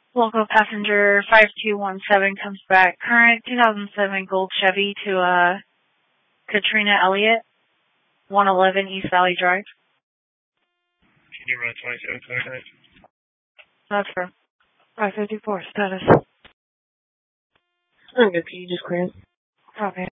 Local passenger 5217 comes back. Current 2007 Gold Chevy to Katrina Elliott, 111 East Valley Drive. Can you run 2729? That's for 554 status. Okay, can you just clear it? Copy.